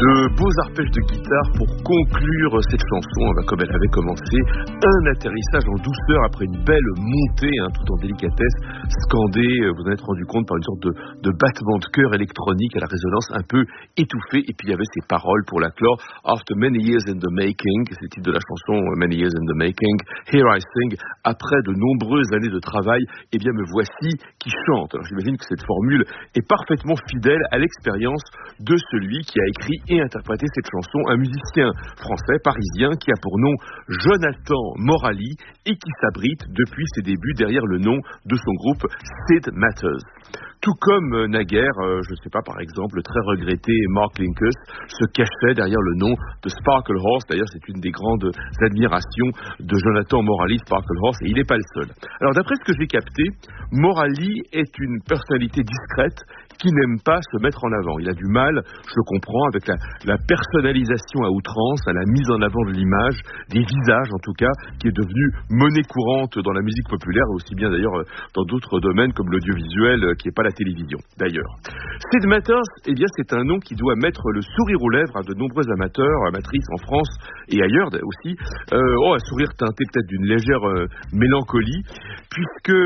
De beaux arpèges de guitare pour conclure cette chanson, comme elle avait commencé, un atterrissage en douceur après une belle montée, tout en délicatesse, scandé, vous en êtes rendu compte, par une sorte de battement de cœur électronique à la résonance un peu étouffée, et puis il y avait ces paroles pour la clore, After many years in the making, c'est le titre de la chanson, Many years in the making, here I sing, après de nombreuses années de travail, eh bien me voici qui chante. Alors j'imagine que cette formule est parfaitement fidèle à l'expérience de celui qui a écrit et interpréter cette chanson, un musicien français, parisien, qui a pour nom Jonathan Morali et qui s'abrite depuis ses débuts derrière le nom de son groupe Sid Matters. Tout comme naguère, je ne sais pas, par exemple, le très regretté Mark Linkous se cachait derrière le nom de Sparkle Horse. D'ailleurs, c'est une des grandes admirations de Jonathan Morali, Sparkle Horse, et il n'est pas le seul. Alors, d'après ce que j'ai capté, Morali est une personnalité discrète qui n'aime pas se mettre en avant. Il a du mal, je comprends, avec la personnalisation à outrance, à la mise en avant de l'image, des visages en tout cas, qui est devenue monnaie courante dans la musique populaire, aussi bien d'ailleurs dans d'autres domaines comme l'audiovisuel, qui n'est pas la télévision d'ailleurs. Sid Matters, eh bien c'est un nom qui doit mettre le sourire aux lèvres à de nombreux amateurs, amatrices en France et ailleurs aussi. Un sourire teinté peut-être d'une légère mélancolie, puisque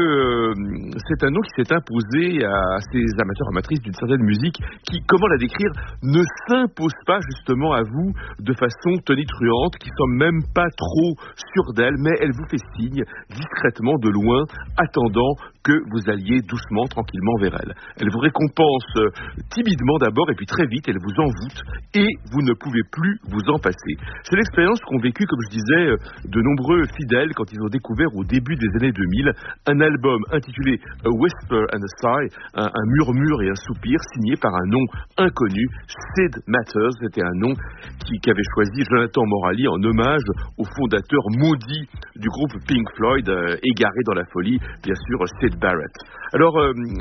c'est un nom qui s'est imposé à ces amateurs, amatrices d'une certaine musique qui, comment la décrire, ne s'impose pas justement à vous de façon tonitruante, qui ne semble même pas trop sûre d'elle, mais elle vous fait signe discrètement de loin, attendant que vous alliez doucement, tranquillement vers elle. Elle vous récompense timidement d'abord, et puis très vite, elle vous envoûte, et vous ne pouvez plus vous en passer. C'est l'expérience qu'ont vécu, comme je disais, de nombreux fidèles quand ils ont découvert au début des années 2000 un album intitulé A Whisper and a Sigh, un murmure et un soupir, signé par un nom inconnu, Sid Matters. C'était un nom qu'avait choisi Jonathan Morali en hommage au fondateur maudit du groupe Pink Floyd, égaré dans la folie, bien sûr, Syd Barrett. Alors,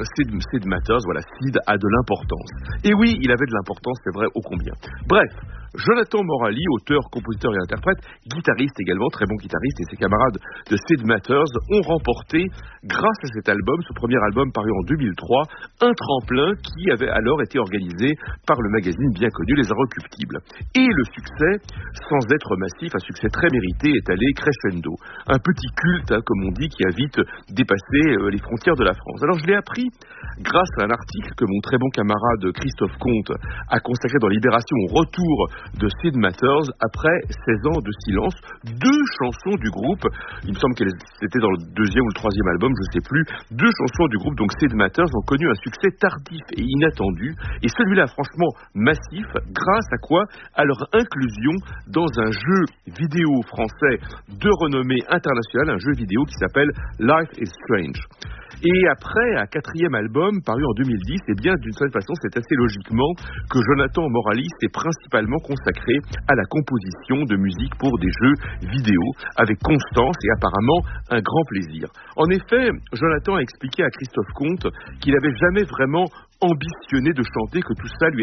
Sid Matters, voilà, Sid a de l'importance. Et oui, il avait de l'importance, c'est vrai, ô combien. Bref, Jonathan Morali, auteur, compositeur et interprète, guitariste également, très bon guitariste, et ses camarades de Sid Matters ont remporté, grâce à cet album, ce premier album paru en 2003, un tremplin qui avait alors été organisé par le magazine bien connu Les Inrecuptibles. Et le succès, sans être massif, un succès très mérité, est allé crescendo. Un petit culte, comme on dit, qui a vite dépassé les frontières de la France. Alors je l'ai appris grâce à un article que mon très bon camarade Christophe Comte a consacré dans Libération au retour de Sid Matters après 16 ans de silence. 2 chansons du groupe, il me semble que c'était dans le 2e ou le 3e album, je ne sais plus, 2 chansons du groupe, donc Sid Matters, ont connu un succès tardif et inattendu, et celui-là franchement massif, grâce à quoi? À leur inclusion dans un jeu vidéo français de renommée internationale, un jeu vidéo qui s'appelle Life is Strange. Et après, un 4e album paru en 2010, eh bien, d'une certaine façon, c'est assez logiquement que Jonathan Morali s'est principalement consacré à la composition de musique pour des jeux vidéo, avec constance et apparemment un grand plaisir. En effet, Jonathan a expliqué à Christophe Comte qu'il n'avait jamais vraiment ambitionné de chanter, que tout ça lui